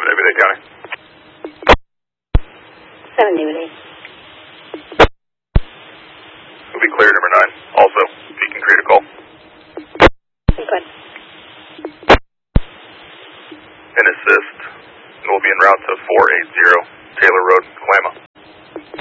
David County. 7 David 8. We'll be clear, number 9. Also, if you can create a call. Go ahead. And assist. And we'll be en route to 480 Taylor Road, Kalama.